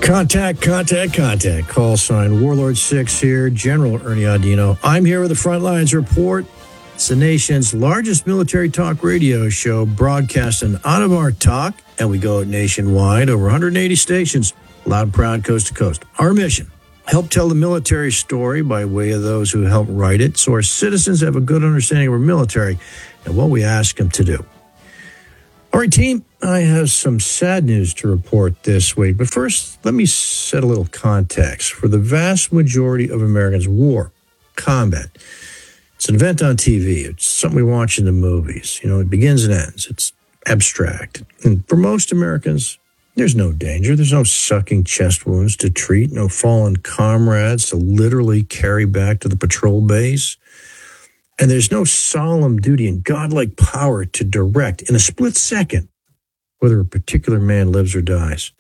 Contact. Call sign Warlord 6 here, General Ernie Audino. I'm here with the Frontlines Report. It's the nation's largest military talk radio show, broadcasting out of our talk, and we go nationwide, over 180 stations, loud and proud, coast to coast. Our mission, help tell the military story by way of those who help write it, so our citizens have a good understanding of our military and what we ask them to do. All right, team, I have some sad news to report this week. But first, let me set a little context. For the vast majority of Americans, war, combat, it's an event on TV. It's something we watch in the movies. You know, it begins and ends. It's abstract. And for most Americans, there's no danger. There's no sucking chest wounds to treat, no fallen comrades to literally carry back to the patrol base. And there's no solemn duty and godlike power to direct in a split second whether a particular man lives or dies.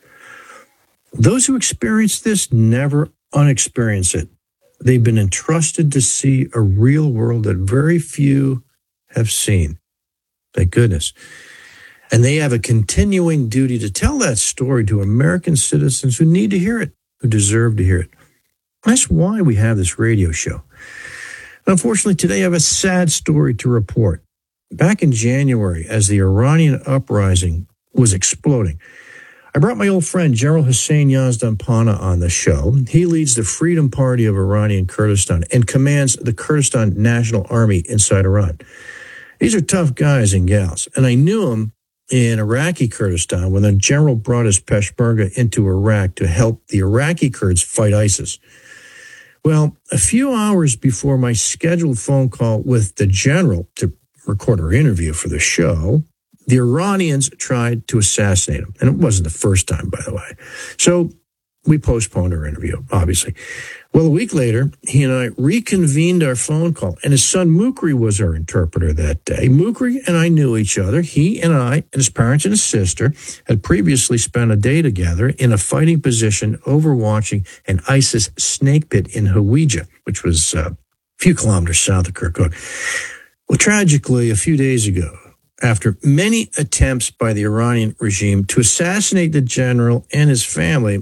Those who experience this never unexperience it. They've been entrusted to see a real world that very few have seen. Thank goodness. And they have a continuing duty to tell that story to American citizens who need to hear it, who deserve to hear it. That's why we have this radio show. Unfortunately, today I have a sad story to report. Back in January, as the Iranian uprising was exploding, I brought my old friend General Hussein Yazdanpana on the show. He leads the Freedom Party of Iranian Kurdistan and commands the Kurdistan National Army inside Iran. These are tough guys and gals, and I knew him in Iraqi Kurdistan when the general brought his Peshmerga into Iraq to help the Iraqi Kurds fight ISIS. Well, a few hours before my scheduled phone call with the general to record our interview for the show, the Iranians tried to assassinate him. And it wasn't the first time, by the way. So we postponed our interview, obviously. Well, a week later, he and I reconvened our phone call, and his son Mukri was our interpreter that day. Mukri and I knew each other. He and I, and his parents and his sister, had previously spent a day together in a fighting position overwatching an ISIS snake pit in Hawija, which was a few kilometers south of Kirkuk. Well, tragically, a few days ago, after many attempts by the Iranian regime to assassinate the general and his family,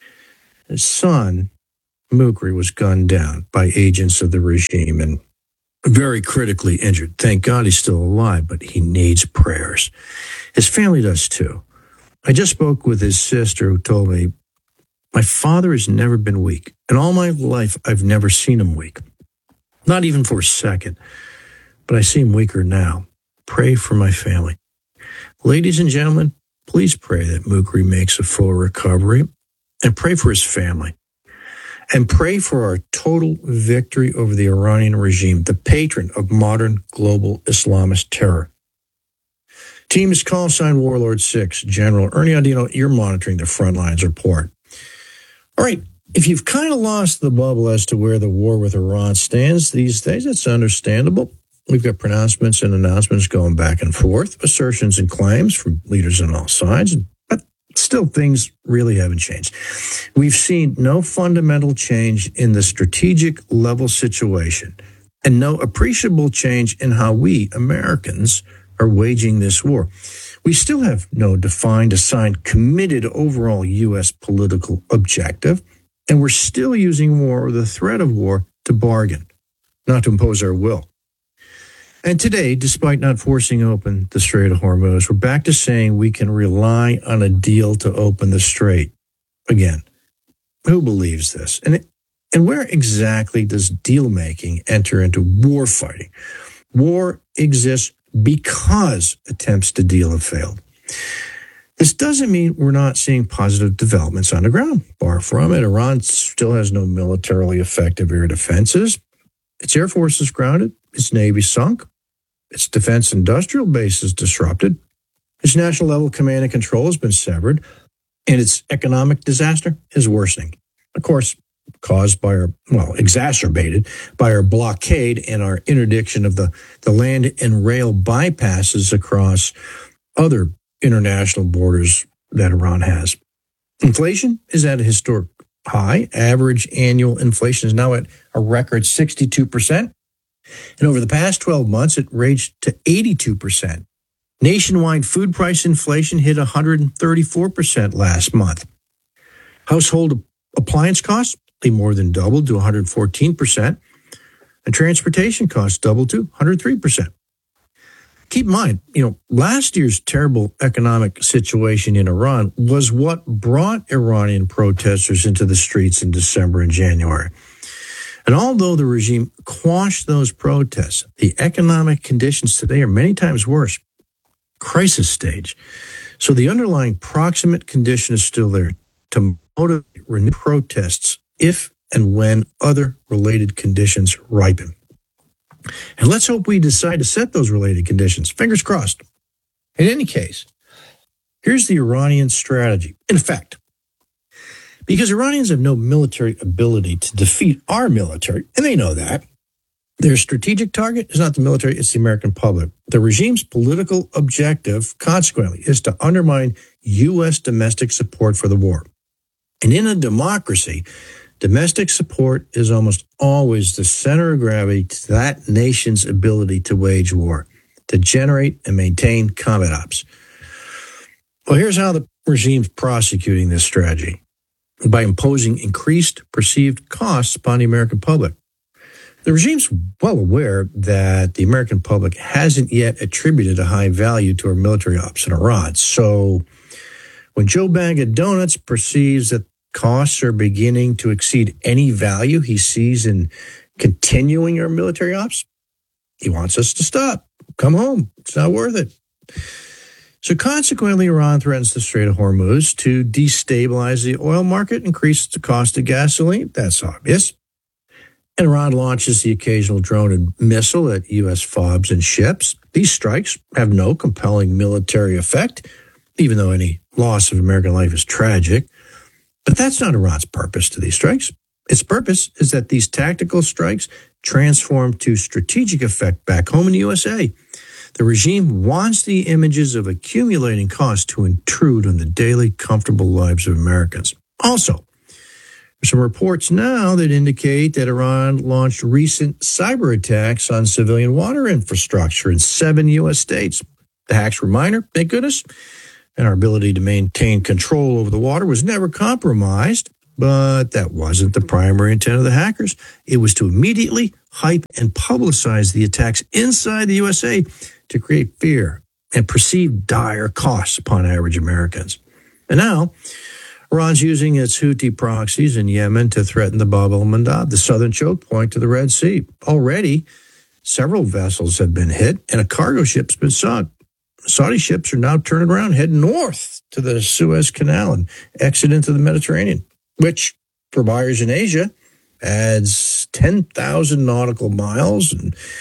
his son, Mukri, was gunned down by agents of the regime and very critically injured. Thank God he's still alive, but he needs prayers. His family does too. I just spoke with his sister, who told me, my father has never been weak. In all my life, I've never seen him weak. Not even for a second. But I see him weaker now. Pray for my family. Ladies and gentlemen, please pray that Mukri makes a full recovery, and pray for his family. And pray for our total victory over the Iranian regime, the patron of modern global Islamist terror. Team is call sign Warlord 6, General Ernie Audino. You're monitoring the Frontlines Report. All right, if you've kind of lost the bubble as to where the war with Iran stands these days, that's understandable. We've got pronouncements and announcements going back and forth, assertions and claims from leaders on all sides, but still things really haven't changed. We've seen no fundamental change in the strategic level situation and no appreciable change in how we, Americans, are waging this war. We still have no defined, assigned, committed overall U.S. political objective, and we're still using war or the threat of war to bargain, not to impose our will. And today, despite not forcing open the Strait of Hormuz, we're back to saying we can rely on a deal to open the strait. Again, who believes this? And where exactly does deal-making enter into war fighting? War exists because attempts to deal have failed. This doesn't mean we're not seeing positive developments on the ground. Far from it. Iran still has no militarily effective air defenses. Its air force is grounded. Its navy sunk. Its defense industrial base is disrupted. Its national level command and control has been severed. And its economic disaster is worsening. Of course, caused by exacerbated by our blockade and our interdiction of the land and rail bypasses across other international borders that Iran has. Inflation is at a historic high. Average annual inflation is now at a record 62%. And over the past 12 months, it raged to 82%. Nationwide food price inflation hit 134% last month. Household appliance costs, they more than doubled to 114%, and transportation costs doubled to 103%. Keep in mind, last year's terrible economic situation in Iran was what brought Iranian protesters into the streets in December and January. And although the regime quashed those protests, the economic conditions today are many times worse. Crisis stage. So the underlying proximate condition is still there to motivate renewed protests if and when other related conditions ripen. And let's hope we decide to set those related conditions. Fingers crossed. In any case, here's the Iranian strategy. In effect, because Iranians have no military ability to defeat our military, and they know that, their strategic target is not the military, it's the American public. The regime's political objective, consequently, is to undermine U.S. domestic support for the war. And in a democracy, domestic support is almost always the center of gravity to that nation's ability to wage war, to generate and maintain combat ops. Well, here's how the regime's prosecuting this strategy: by imposing increased perceived costs upon the American public. The regime's well aware that the American public hasn't yet attributed a high value to our military ops in Iran. So when Joe Bag of Donuts perceives that costs are beginning to exceed any value he sees in continuing our military ops, he wants us to stop. Come home. It's not worth it. So consequently, Iran threatens the Strait of Hormuz to destabilize the oil market, increase the cost of gasoline. That's obvious. And Iran launches the occasional drone and missile at U.S. FOBs and ships. These strikes have no compelling military effect, even though any loss of American life is tragic. But that's not Iran's purpose to these strikes. Its purpose is that these tactical strikes transform to strategic effect back home in the USA. The regime wants the images of accumulating costs to intrude on the daily comfortable lives of Americans. Also, there's some reports now that indicate that Iran launched recent cyber attacks on civilian water infrastructure in 7 U.S. states. The hacks were minor, thank goodness, and our ability to maintain control over the water was never compromised. But that wasn't the primary intent of the hackers. It was to immediately hype and publicize the attacks inside the USA to create fear and perceived dire costs upon average Americans. And now, Iran's using its Houthi proxies in Yemen to threaten the Bab el-Mandab, the southern choke point to the Red Sea. Already, several vessels have been hit and a cargo ship's been sunk. Saudi ships are now turning around, heading north to the Suez Canal and exit into the Mediterranean, which for buyers in Asia adds 10,000 nautical miles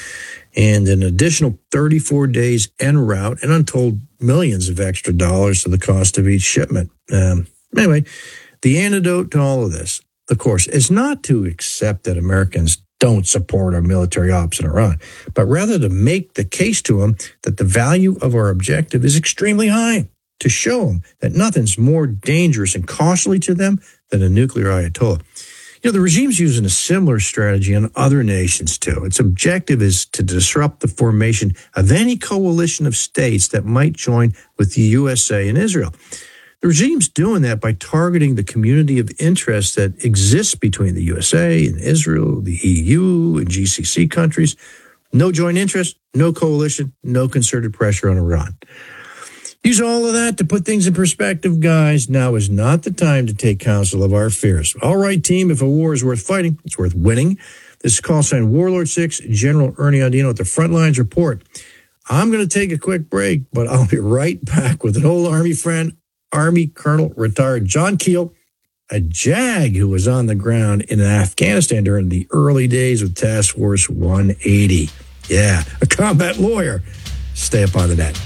and an additional 34 days en route and untold millions of extra dollars to the cost of each shipment. Anyway, the antidote to all of this, of course, is not to accept that Americans don't support our military ops in Iran, but rather to make the case to them that the value of our objective is extremely high, to show them that nothing's more dangerous and costly to them than a nuclear Ayatollah. The regime's using a similar strategy in other nations, too. Its objective is to disrupt the formation of any coalition of states that might join with the USA and Israel. The regime's doing that by targeting the community of interest that exists between the USA and Israel, the EU, and GCC countries. No joint interest, no coalition, no concerted pressure on Iran. Use all of that to put things in perspective, guys. Now is not the time to take counsel of our fears. All right, team, if a war is worth fighting, it's worth winning. This is call sign Warlord 6, General Ernie Audino at the Frontlines Report. I'm going to take a quick break, but I'll be right back with an old Army friend, Army Colonel retired John Keel, a JAG who was on the ground in Afghanistan during the early days of Task Force 180. Yeah, a combat lawyer. Stay up on the net.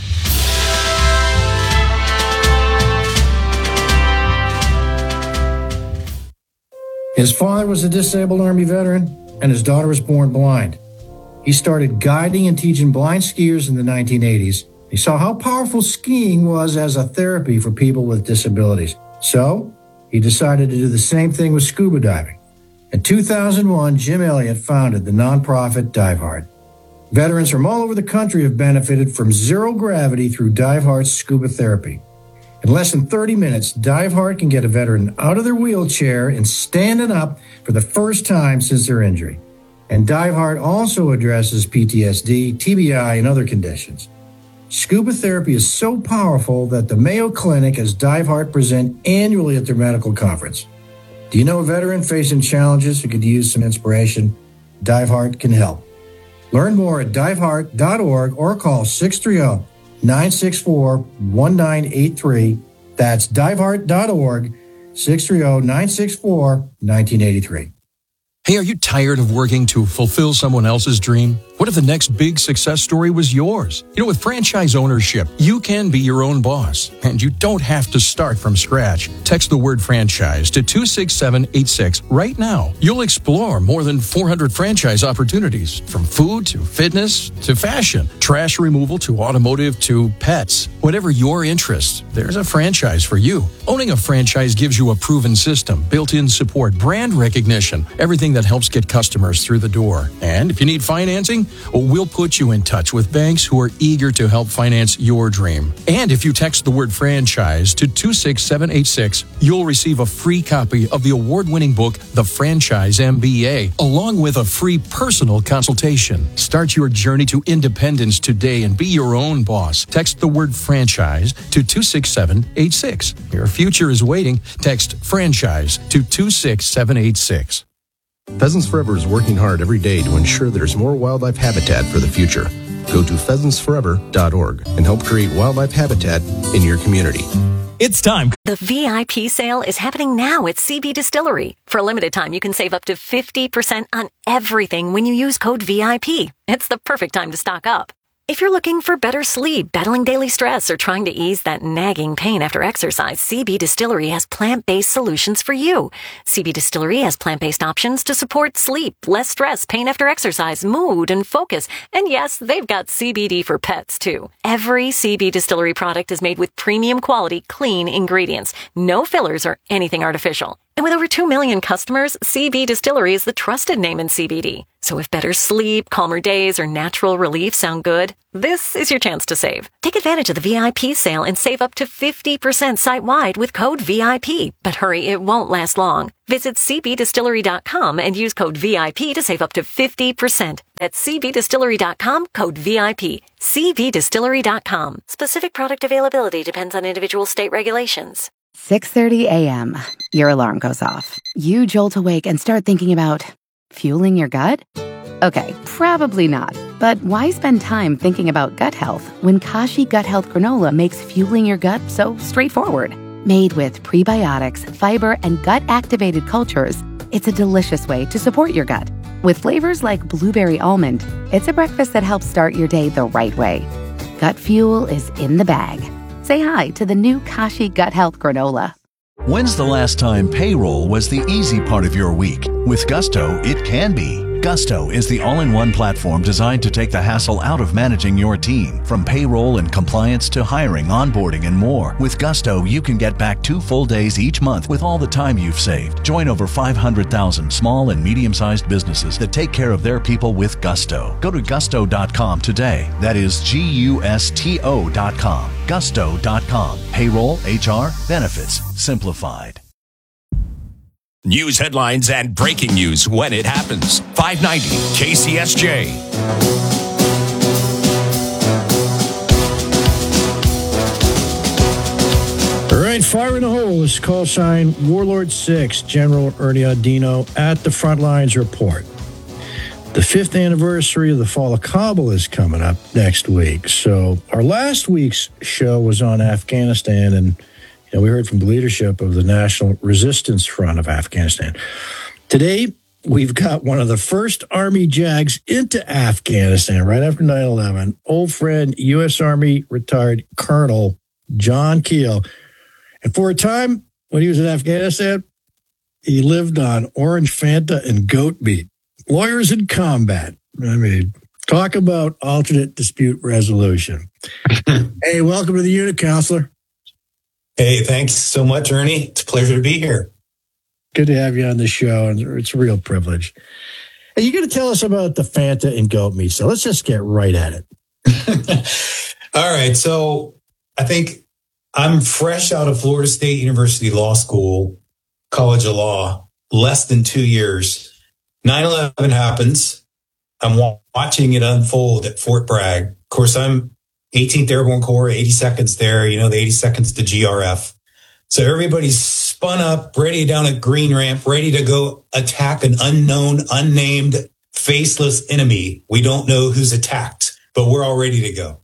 His father was a disabled Army veteran, and his daughter was born blind. He started guiding and teaching blind skiers in the 1980s. He saw how powerful skiing was as a therapy for people with disabilities. So he decided to do the same thing with scuba diving. In 2001, Jim Elliott founded the nonprofit Dive Hard. Veterans from all over the country have benefited from zero gravity through Dive Hard's scuba therapy. In less than 30 minutes, DiveHeart can get a veteran out of their wheelchair and standing up for the first time since their injury. And DiveHeart also addresses PTSD, TBI, and other conditions. Scuba therapy is so powerful that the Mayo Clinic has DiveHeart present annually at their medical conference. Do you know a veteran facing challenges who could use some inspiration? DiveHeart can help. Learn more at diveheart.org or call 630-964-1983. That's diveheart.org, 630-964-1983. Hey, are you tired of working to fulfill someone else's dream? What if the next big success story was yours? You know, with franchise ownership, you can be your own boss, and you don't have to start from scratch. Text the word franchise to 26786 right now. You'll explore more than 400 franchise opportunities, from food to fitness to fashion, trash removal to automotive to pets. Whatever your interest, there's a franchise for you. Owning a franchise gives you a proven system, built-in support, brand recognition, everything that helps get customers through the door. And if you need financing, we'll put you in touch with banks who are eager to help finance your dream. And if you text the word franchise to 26786, you'll receive a free copy of the award-winning book, The Franchise MBA, along with a free personal consultation. Start your journey to independence today and be your own boss. Text the word franchise to 26786. Your future is waiting. Text franchise to 26786. Pheasants Forever is working hard every day to ensure there's more wildlife habitat for the future. Go to pheasantsforever.org and help create wildlife habitat in your community. It's time. The VIP sale is happening now at CB Distillery. For a limited time, you can save up to 50% on everything when you use code VIP. It's the perfect time to stock up. If you're looking for better sleep, battling daily stress, or trying to ease that nagging pain after exercise, CB Distillery has plant-based solutions for you. CB Distillery has plant-based options to support sleep, less stress, pain after exercise, mood, and focus. And yes, they've got CBD for pets, too. Every CB Distillery product is made with premium quality, clean ingredients. No fillers or anything artificial. And with over 2 million customers, CB Distillery is the trusted name in CBD. So if better sleep, calmer days, or natural relief sound good, this is your chance to save. Take advantage of the VIP sale and save up to 50% site-wide with code VIP. But hurry, it won't last long. Visit cbdistillery.com and use code VIP to save up to 50%. That's cbdistillery.com, code VIP. cbdistillery.com. Specific product availability depends on individual state regulations. 6:30 a.m. Your alarm goes off. You jolt awake and start thinking about fueling your gut? Okay, probably not. But why spend time thinking about gut health when Kashi Gut Health Granola makes fueling your gut so straightforward? Made with prebiotics, fiber, and gut-activated cultures, it's a delicious way to support your gut. With flavors like blueberry almond, it's a breakfast that helps start your day the right way. Gut fuel is in the bag. Say hi to the new Kashi Gut Health Granola. When's the last time payroll was the easy part of your week? With Gusto, it can be. Gusto is the all-in-one platform designed to take the hassle out of managing your team. From payroll and compliance to hiring, onboarding, and more. With Gusto, you can get back 2 full days each month with all the time you've saved. Join over 500,000 small and medium-sized businesses that take care of their people with Gusto. Go to gusto.com today. That is GUSTO.com. Gusto.com. Payroll, HR, benefits, simplified. News headlines and breaking news when it happens. 590 KCSJ. All right, fire in the hole is call sign Warlord 6, General Ernie Audino at the Frontlines Report. The 5th anniversary of the fall of Kabul is coming up next week. So our last week's show was on Afghanistan, and we heard from the leadership of the National Resistance Front of Afghanistan. Today, we've got one of the first Army JAGs into Afghanistan right after 9/11, old friend, U.S. Army retired Colonel John Keel. And for a time, when he was in Afghanistan, he lived on orange Fanta and goat meat. Lawyers in combat. I mean, talk about alternate dispute resolution. Hey, welcome to the unit, Counselor. Hey, thanks so much, Ernie. It's a pleasure to be here. Good to have you on the show, and it's a real privilege. Hey, you're going to tell us about the Fanta and goat meat, so let's just get right at it. All right, so I think I'm fresh out of Florida State University Law School, College of Law, less than 2 years. 9/11 happens. I'm watching it unfold at Fort Bragg. Of course, I'm 18th Airborne Corps, 82nd's there, the 82nd's the GRF. So everybody's spun up, ready down at Green Ramp, ready to go attack an unknown, unnamed, faceless enemy. We don't know who's attacked, but we're all ready to go.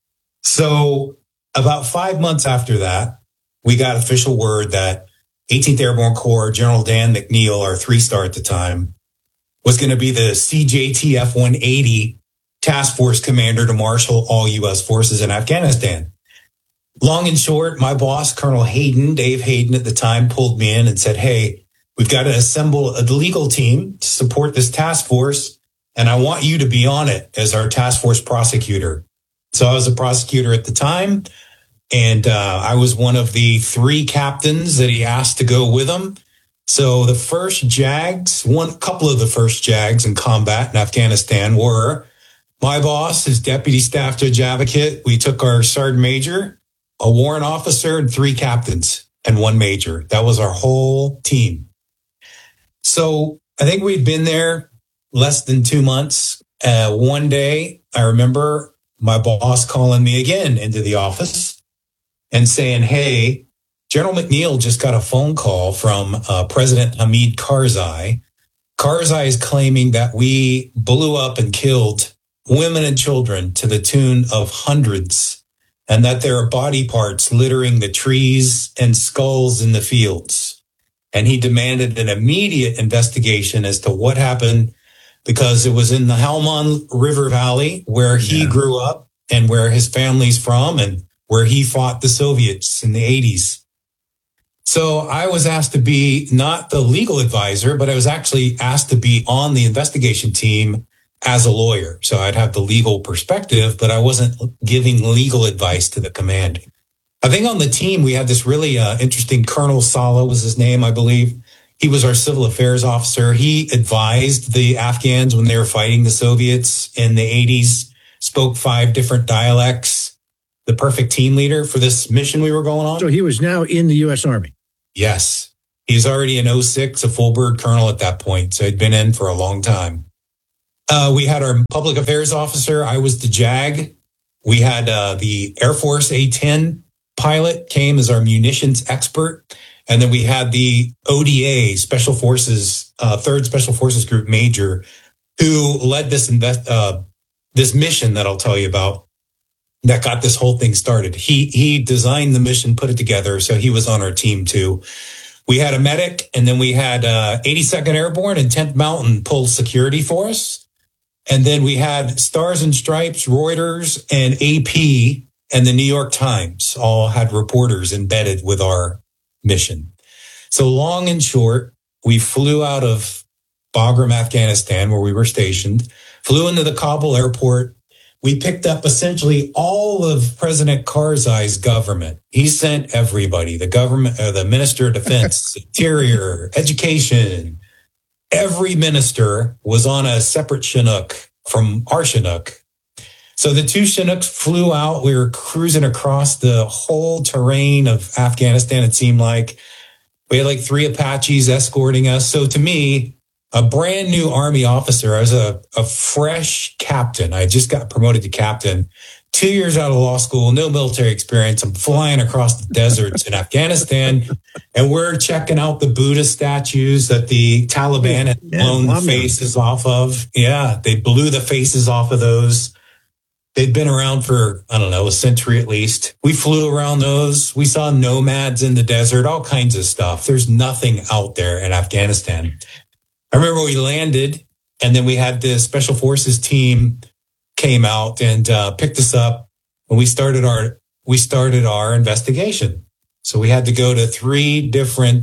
So about 5 months after that, we got official word that 18th Airborne Corps, General Dan McNeil, our 3-star at the time, was going to be the CJTF 180 task force commander to marshal all U.S. forces in Afghanistan. Long and short, my boss, Colonel Hayden, Dave Hayden at the time, pulled me in and said, hey, we've got to assemble a legal team to support this task force, and I want you to be on it as our task force prosecutor. So I was a prosecutor at the time, and I was one of the 3 captains that he asked to go with him. So the first JAGs, couple of the first JAGs in combat in Afghanistan were my boss, his deputy staff judge advocate. We took our sergeant major, a warrant officer, and 3 captains and 1 major. That was our whole team. So I think we'd been there less than 2 months. One day, I remember my boss calling me again into the office and saying, hey, General McNeil just got a phone call from President Hamid Karzai. Karzai is claiming that we blew up and killed women and children to the tune of hundreds, and that there are body parts littering the trees and skulls in the fields. And he demanded an immediate investigation as to what happened, because it was in the Helmand River Valley where he grew up and where his family's from and where he fought the Soviets in the 80s. So I was asked to be not the legal advisor, but I was actually asked to be on the investigation team as a lawyer. So I'd have the legal perspective, but I wasn't giving legal advice to the command. I think on the team, we had this really interesting Colonel Sala was his name, I believe. He was our civil affairs officer. He advised the Afghans when they were fighting the Soviets in the 80s, spoke 5 different dialects, the perfect team leader for this mission we were going on. So he was now in the U.S. Army. Yes. He's already in 06, a full bird colonel at that point. So he'd been in for a long time. We had our public affairs officer. I was the JAG. We had the Air Force A-10 pilot came as our munitions expert. And then we had the ODA, Special Forces, 3rd Special Forces Group Major, who led this mission that I'll tell you about that got this whole thing started. He designed the mission, put it together, so he was on our team too. We had a medic, and then we had 82nd Airborne and 10th Mountain pull security for us. And then we had Stars and Stripes, Reuters, and AP, and the New York Times all had reporters embedded with our mission. So long and short, we flew out of Bagram, Afghanistan, where we were stationed, flew into the Kabul airport. We picked up essentially all of President Karzai's government. He sent everybody, the government, the Minister of Defense, Interior, Education. Every minister was on a separate Chinook from our Chinook. So the 2 Chinooks flew out. We were cruising across the whole terrain of Afghanistan, it seemed like. We had like 3 Apaches escorting us. So to me, a brand new Army officer, I was a fresh captain. I just got promoted to captain. 2 years out of law school, no military experience. I'm flying across the deserts in Afghanistan, and we're checking out the Buddha statues that the Taliban had blown the faces off of. Yeah, they blew the faces off of those. They'd been around for, I don't know, a century at least. We flew around those. We saw nomads in the desert, all kinds of stuff. There's nothing out there in Afghanistan. I remember we landed, and then we had the Special Forces team came out and picked us up, and we started our investigation. So we had to go to three different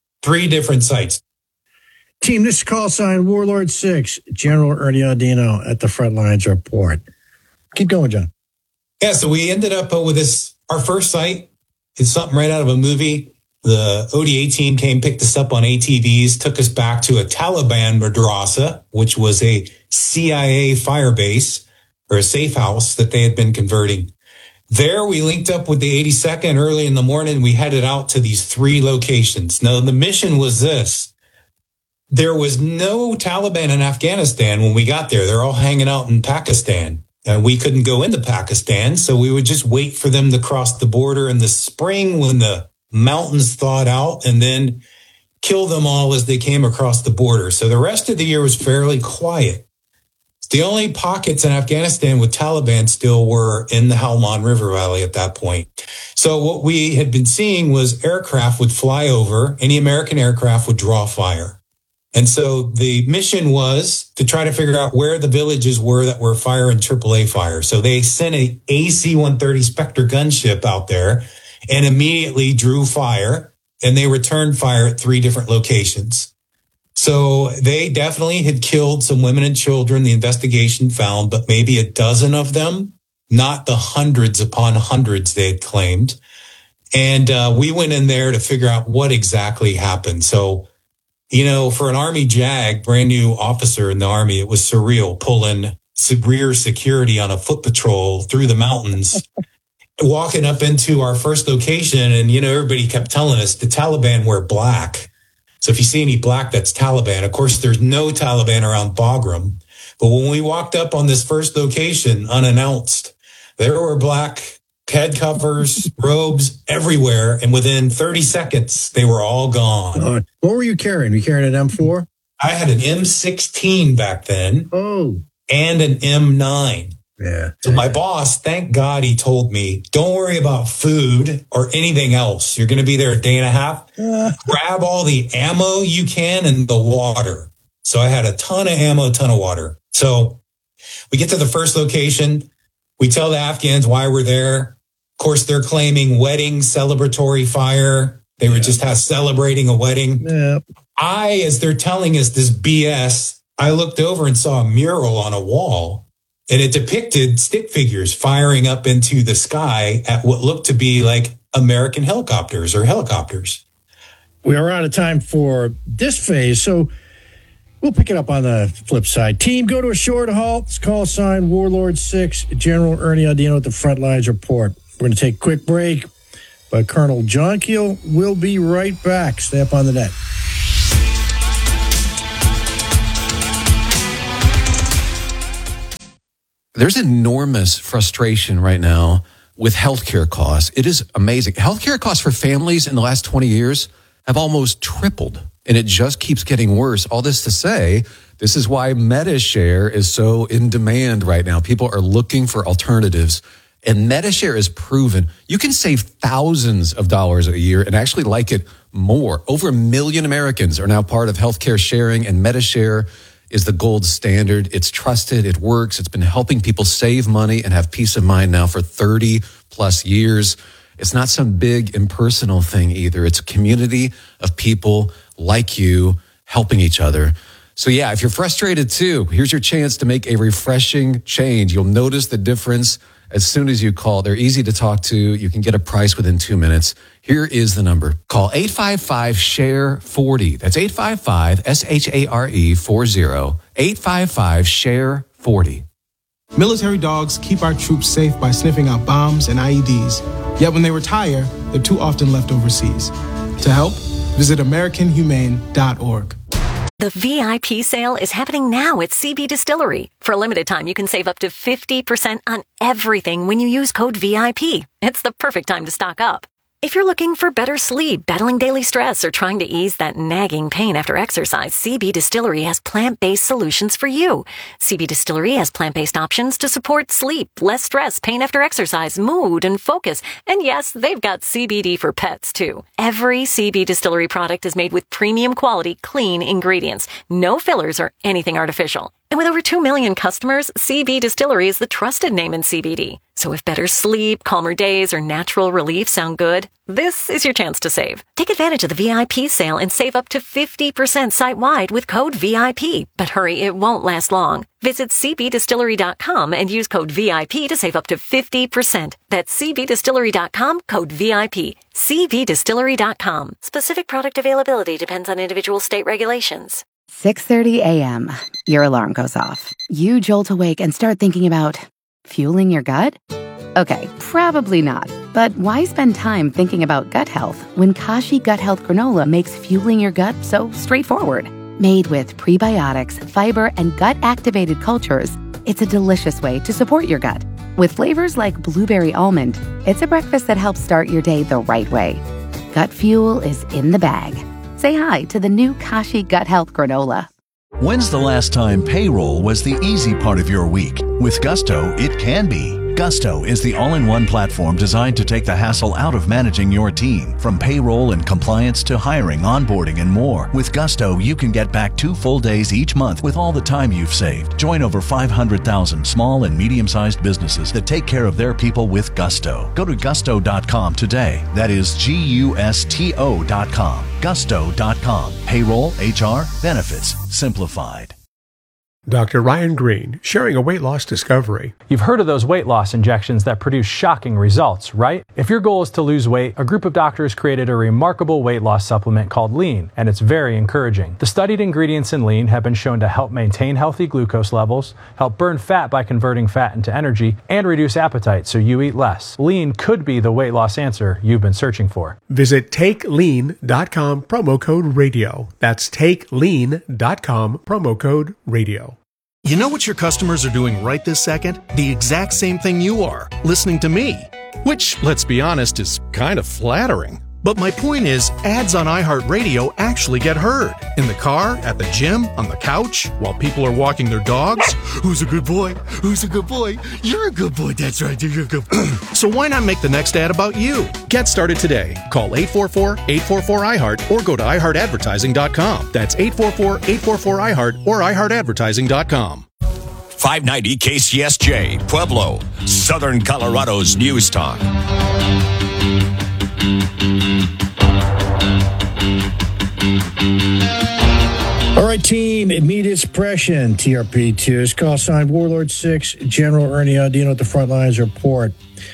sites. Team, this is call sign Warlord 6, General Ernie Audino at the Front Lines Report. Keep going, John. Yeah, so we ended up with this, our first site. It's something right out of a movie. The ODA team came, picked us up on ATVs, took us back to a Taliban madrasa, which was a CIA fire base or a safe house that they had been converting. There we linked up with the 82nd early in the morning. We headed out to these 3 locations. Now, the mission was this. There was no Taliban in Afghanistan when we got there. They're all hanging out in Pakistan. And we couldn't go into Pakistan, so we would just wait for them to cross the border in the spring when the mountains thawed out, and then kill them all as they came across the border. So the rest of the year was fairly quiet. The only pockets in Afghanistan with Taliban still were in the Helmand River Valley at that point. So what we had been seeing was aircraft would fly over, any American aircraft would draw fire. And so the mission was to try to figure out where the villages were that were firing AAA fire. So they sent a AC-130 Spectre gunship out there and immediately drew fire, and they returned fire at 3 different locations. So they definitely had killed some women and children, the investigation found, but maybe a dozen of them, not the hundreds upon hundreds they had claimed. And we went in there to figure out what exactly happened. So, you know, for an Army JAG, brand new officer in the Army, it was surreal pulling rear security on a foot patrol through the mountains, walking up into our first location. And, you know, everybody kept telling us the Taliban wear black. So if you see any black, that's Taliban. Of course, there's no Taliban around Bagram. But when we walked up on this first location unannounced, there were black head covers, robes everywhere. And within 30 seconds, they were all gone. What were you carrying? Were you carrying an M4? I had an M16 back then. Oh. And an M9. Yeah. So my boss, thank God, he told me, don't worry about food or anything else. You're going to be there a day and a half. Grab all the ammo you can and the water. So I had a ton of ammo, ton of water. So we get to the first location. We tell the Afghans why we're there. Of course, they're claiming wedding celebratory fire. They were just celebrating a wedding. Yeah. As they're telling us this BS, I looked over and saw a mural on a wall, and it depicted stick figures firing up into the sky at what looked to be like American helicopters or helicopters. We are out of time for this phase, so we'll pick it up on the flip side. Team, go to a short halt. It's call sign Warlord 6, General Ernie Audino at the Front Lines Report. We're going to take a quick break, but Colonel John Keel will be right back. Stay up on the net. There's enormous frustration right now with healthcare costs. It is amazing. Healthcare costs for families in the last 20 years have almost tripled, and it just keeps getting worse. All this to say, this is why MediShare is so in demand right now. People are looking for alternatives, and MediShare is proven you can save thousands of dollars a year and actually like it more. Over 1 million Americans are now part of healthcare sharing, and MediShare is the gold standard. It's trusted. It works. It's been helping people save money and have peace of mind now for 30 plus years. It's not some big impersonal thing either. It's a community of people like you helping each other. So yeah, if you're frustrated too, here's your chance to make a refreshing change. You'll notice the difference as soon as you call. They're easy to talk to. You can get a price within 2 minutes. Here is the number. Call 855-SHARE-40. That's 855-SHARE-40. 855-SHARE-40. Military dogs keep our troops safe by sniffing out bombs and IEDs. Yet when they retire, they're too often left overseas. To help, visit AmericanHumane.org. The VIP sale is happening now at CB Distillery. For a limited time, you can save up to 50% on everything when you use code VIP. It's the perfect time to stock up. If you're looking for better sleep, battling daily stress, or trying to ease that nagging pain after exercise, CB Distillery has plant-based solutions for you. CB Distillery has plant-based options to support sleep, less stress, pain after exercise, mood, and focus. And yes, they've got CBD for pets, too. Every CB Distillery product is made with premium quality, clean ingredients. No fillers or anything artificial. And with over 2 million customers, CB Distillery is the trusted name in CBD. So if better sleep, calmer days, or natural relief sound good, this is your chance to save. Take advantage of the VIP sale and save up to 50% site-wide with code VIP. But hurry, it won't last long. Visit cbdistillery.com and use code VIP to save up to 50%. That's cbdistillery.com, code VIP. cbdistillery.com. Specific product availability depends on individual state regulations. 6:30 a.m. Your alarm goes off. You jolt awake and start thinking about fueling your gut? Okay, probably not. But why spend time thinking about gut health when Kashi Gut Health Granola makes fueling your gut so straightforward? Made with prebiotics, fiber, and gut-activated cultures, it's a delicious way to support your gut. With flavors like blueberry almond, it's a breakfast that helps start your day the right way. Gut fuel is in the bag. Say hi to the new Kashi Gut Health Granola. When's the last time payroll was the easy part of your week? With Gusto, it can be. Gusto is the all-in-one platform designed to take the hassle out of managing your team. From payroll and compliance to hiring, onboarding, and more. With Gusto, you can get back 2 full days each month with all the time you've saved. Join over 500,000 small and medium-sized businesses that take care of their people with Gusto. Go to gusto.com today. That is Gusto.com. Gusto.com. Payroll, HR, benefits, simplified. Dr. Ryan Green, sharing a weight loss discovery. You've heard of those weight loss injections that produce shocking results, right? If your goal is to lose weight, a group of doctors created a remarkable weight loss supplement called Lean, and it's very encouraging. The studied ingredients in Lean have been shown to help maintain healthy glucose levels, help burn fat by converting fat into energy, and reduce appetite so you eat less. Lean could be the weight loss answer you've been searching for. Visit TakeLean.com, promo code radio. That's TakeLean.com, promo code radio. You know what your customers are doing right this second? The exact same thing you are, listening to me. Which, let's be honest, is kind of flattering. But my point is, ads on iHeartRadio actually get heard. In the car, at the gym, on the couch, while people are walking their dogs. Who's a good boy? Who's a good boy? You're a good boy. That's right. You're a good boy. So why not make the next ad about you? Get started today. Call 844-844-iHeart or go to iHeartAdvertising.com. That's 844-844-iHeart or iHeartAdvertising.com. 590 KCSJ, Pueblo, Southern Colorado's News Talk. All right, team, immediate suppression, TRP2's call sign Warlord 6, General Ernie Audino at the front lines report.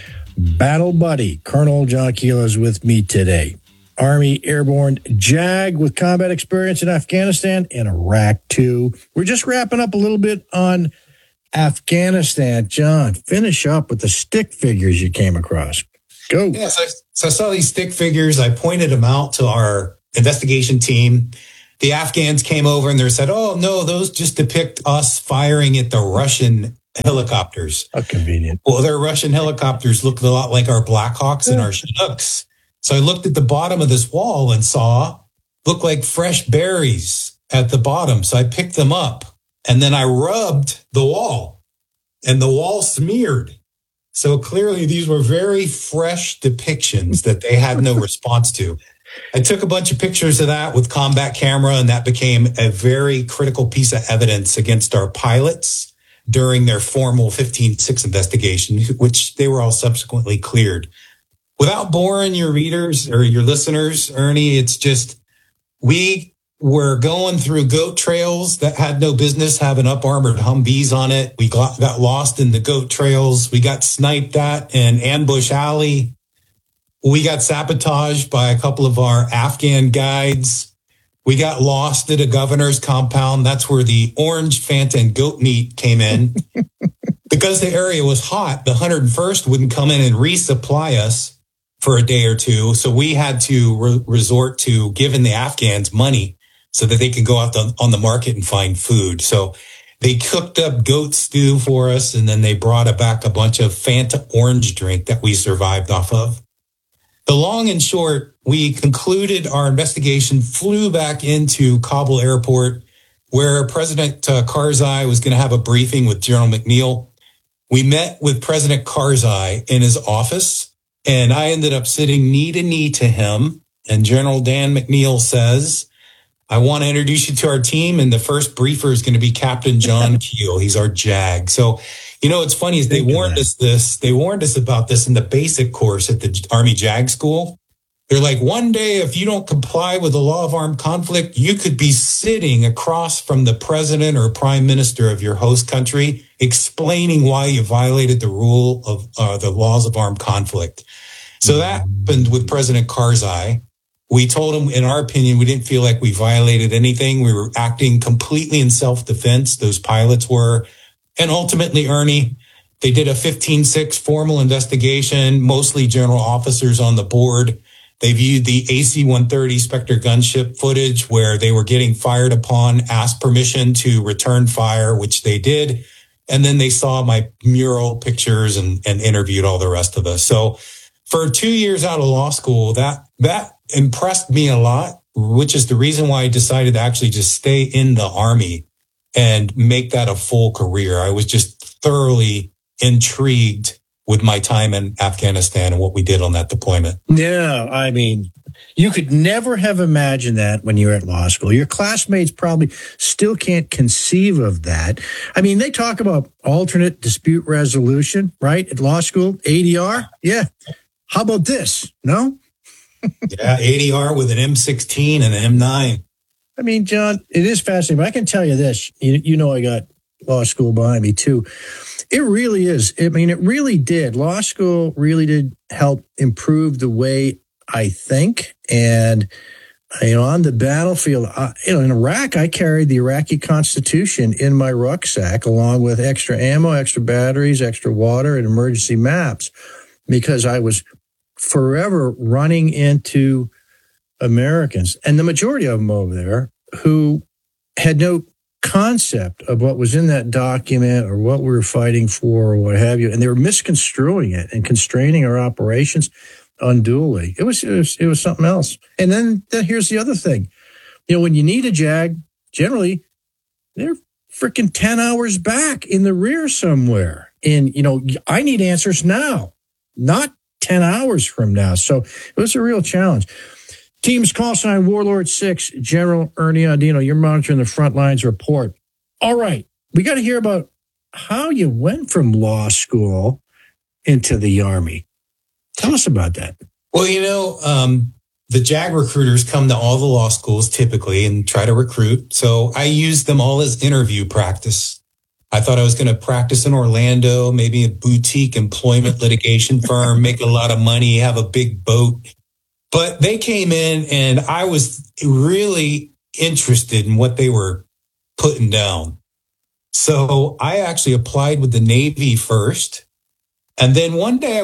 Battle buddy, Colonel John Kilo is with me today. Army Airborne JAG with combat experience in Afghanistan and Iraq, too. We're just wrapping up a little bit on Afghanistan. John, finish up with the stick figures you came across. Go. Yeah, so I saw these stick figures. I pointed them out to our investigation team. The Afghans came over and they said, oh, no, those just depict us firing at the Russian helicopters. How convenient. Well, their Russian helicopters looked a lot like our Blackhawks and our Chinooks. So I looked at the bottom of this wall and looked like fresh berries at the bottom. So I picked them up and then I rubbed the wall and the wall smeared. So clearly these were very fresh depictions that they had no response to. I took a bunch of pictures of that with combat camera, and that became a very critical piece of evidence against our pilots during their formal 15-6 investigation, which they were all subsequently cleared. Without boring your readers or your listeners, Ernie, it's just we were going through goat trails that had no business having up-armored Humvees on it. We got lost in the goat trails. We got sniped at in Ambush Alley. We got sabotaged by a couple of our Afghan guides. We got lost at a governor's compound. That's where the orange Fanta and goat meat came in. Because the area was hot, the 101st wouldn't come in and resupply us for a day or two. So we had to resort to giving the Afghans money so that they could go out on the market and find food. So they cooked up goat stew for us, and then they brought back a bunch of Fanta orange drink that we survived off of. The long and short, we concluded our investigation, flew back into Kabul airport, where President Karzai was going to have a briefing with General McNeil. We met with President Karzai in his office, and I ended up sitting knee to knee to him. And General Dan McNeil says, I want to introduce you to our team, and the first briefer is going to be Captain John Keel. He's our JAG. So, you know, what's funny is they warned us about this in the basic course at the Army JAG school. They're like, one day, if you don't comply with the law of armed conflict, you could be sitting across from the president or prime minister of your host country explaining why you violated the rule of the laws of armed conflict. So that happened with President Karzai. We told him, in our opinion, we didn't feel like we violated anything. We were acting completely in self-defense. Those pilots were. And ultimately, Ernie, They did a 15-6 formal investigation, mostly general officers on the board. They viewed the AC-130 Spectre gunship footage where they were getting fired upon, asked permission to return fire, which they did. And then they saw my mural pictures and interviewed all the rest of us. So for 2 years out of law school, that impressed me a lot, which is the reason why I decided to actually just stay in the Army and make that a full career. I was just thoroughly intrigued with my time in Afghanistan and what we did on that deployment. Yeah, I mean, you could never have imagined that when you were at law school. Your classmates probably still can't conceive of that. I mean, they talk about alternate dispute resolution, right? At law school, ADR. Yeah. How about this? No? Yeah, ADR with an M16 and an M9. I mean, John, it is fascinating, but I can tell you this. You know, I got law school behind me too. It really is. I mean, it really did. Law school really did help improve the way I think. And, on the battlefield, in Iraq, I carried the Iraqi Constitution in my rucksack along with extra ammo, extra batteries, extra water, and emergency maps because I was forever running into Americans, and the majority of them over there who had no concept of what was in that document or what we were fighting for or what have you. And they were misconstruing it and constraining our operations unduly. It was something else. And then here's the other thing. When you need a JAG, generally they're freaking 10 hours back in the rear somewhere. And, I need answers now, not 10 hours from now. So it was a real challenge. Team's call sign Warlord 6, General Ernie Audino. You're monitoring the front lines report. All right. We got to hear about how you went from law school into the Army. Tell us about that. Well, the JAG recruiters come to all the law schools typically and try to recruit. So I used them all as interview practice. I thought I was going to practice in Orlando, maybe a boutique employment litigation firm, make a lot of money, have a big boat. But they came in and I was really interested in what they were putting down. So I actually applied with the Navy first. And then one day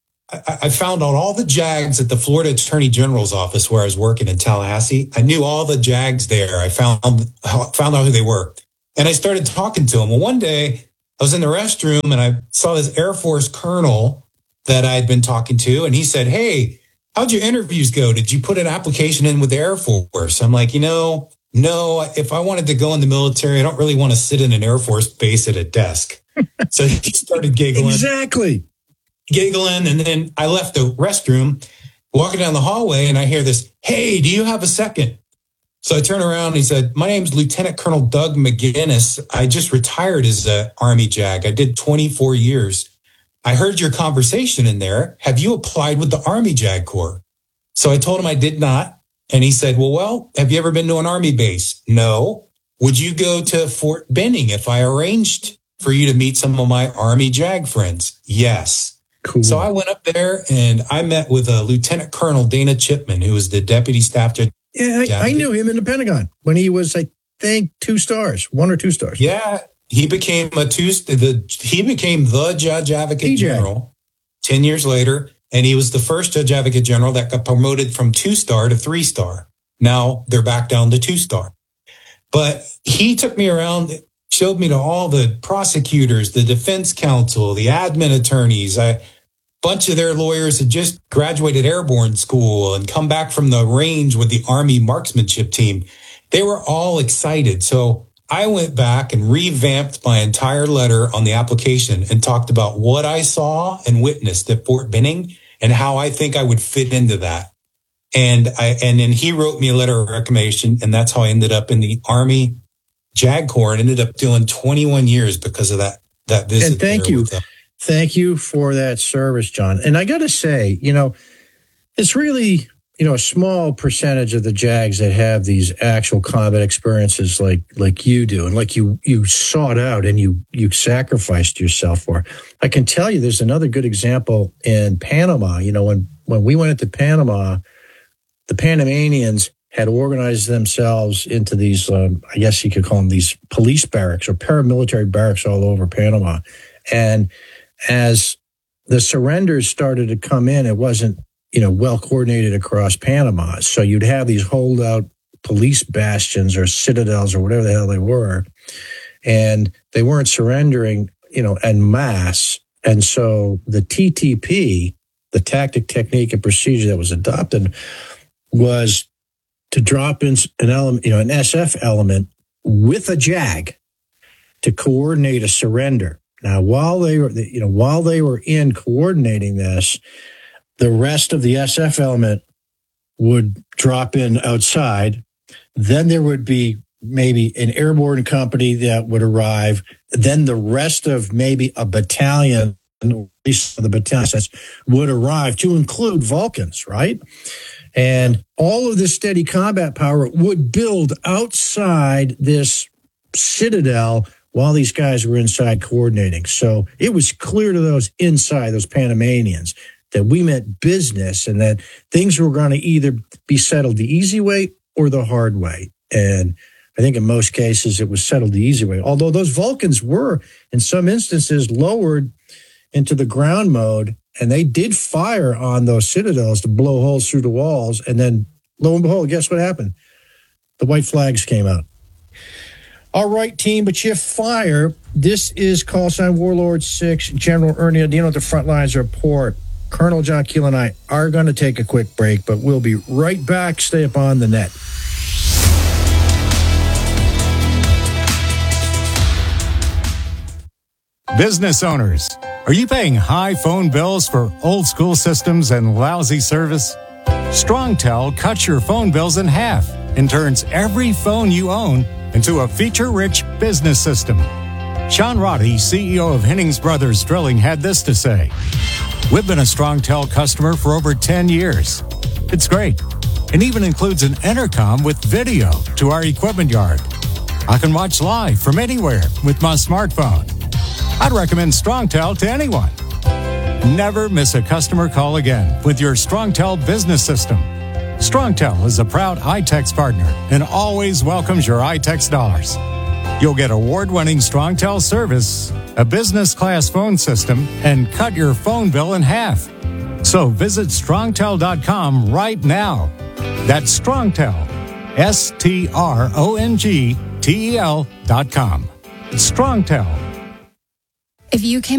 I found out all the JAGs at the Florida Attorney General's office where I was working in Tallahassee. I knew all the JAGs there. I found out who they were. And I started talking to them. Well, one day I was in the restroom and I saw this Air Force colonel that I'd been talking to. And he said, "Hey, how'd your interviews go? Did you put an application in with the Air Force?" I'm like, no, if I wanted to go in the military, I don't really want to sit in an Air Force base at a desk. So he started giggling. Exactly. Giggling. And then I left the restroom, walking down the hallway, and I hear this, "Hey, do you have a second?" So I turn around and he said, "My name's Lieutenant Colonel Doug McGinnis. I just retired as an Army JAG. I did 24 years. I heard your conversation in there. Have you applied with the Army JAG Corps?" So I told him I did not. And he said, well, have you ever been to an Army base? No. Would you go to Fort Benning if I arranged for you to meet some of my Army JAG friends? Yes. Cool. So I went up there and I met with Lieutenant Colonel Dana Chipman, who was the Deputy Staff Judge. Yeah, I knew him in the Pentagon when he was, I think, 2 stars, 1 or 2 stars. Yeah. He became the Judge Advocate General 10 years later, and he was the first Judge Advocate General that got promoted from 2-star to 3-star. Now they're back down to 2-star. But he took me around, showed me to all the prosecutors, the defense counsel, the admin attorneys. A bunch of their lawyers had just graduated airborne school and come back from the range with the Army marksmanship team. They were all excited. So I went back and revamped my entire letter on the application and talked about what I saw and witnessed at Fort Benning and how I think I would fit into that. And then he wrote me a letter of recommendation, and that's how I ended up in the Army JAG Corps and ended up doing 21 years because of that visit. And thank you. Thank you for that service, John. And I got to say, it's really, a small percentage of the JAGs that have these actual combat experiences like you do and like you sought out and you sacrificed yourself for. I can tell you there's another good example in Panama. When we went into Panama, the Panamanians had organized themselves into these, I guess you could call them these police barracks or paramilitary barracks all over Panama. And as the surrenders started to come in, it wasn't, well coordinated across Panama. So you'd have these holdout police bastions or citadels or whatever the hell they were, and they weren't surrendering, en masse. And so the TTP, the tactic, technique, and procedure that was adopted, was to drop in an element, an SF element with a JAG to coordinate a surrender. Now, while they were in coordinating this, the rest of the SF element would drop in outside. Then there would be maybe an airborne company that would arrive. Then the rest of maybe a battalion, at least the battalion sets, would arrive, to include Vulcans, right? And all of this steady combat power would build outside this citadel while these guys were inside coordinating. So it was clear to those inside, those Panamanians, that we meant business and that things were going to either be settled the easy way or the hard way. And I think in most cases it was settled the easy way, although those Vulcans were, in some instances, lowered into the ground mode, and they did fire on those citadels to blow holes through the walls. And then, lo and behold, guess what happened? The white flags came out. All right, team, but you fire. This is Call Sign Warlord 6, General Ernie Adino at the Frontlines Report. Colonel John Keel and I are going to take a quick break, but we'll be right back. Stay up on the net. Business owners, are you paying high phone bills for old school systems and lousy service? StrongTel cuts your phone bills in half and turns every phone you own into a feature-rich business system. Sean Roddy, CEO of Hennings Brothers Drilling, had this to say: "We've been a StrongTel customer for over 10 years. It's great, and even includes an intercom with video to our equipment yard. I can watch live from anywhere with my smartphone. I'd recommend StrongTel to anyone. Never miss a customer call again with your StrongTel business system. StrongTel is a proud iTex partner and always welcomes your iTex dollars. You'll get award-winning StrongTel service, a business-class phone system, and cut your phone bill in half. So visit StrongTel.com right now. That's StrongTel, StrongTel.com. It's StrongTel. If you came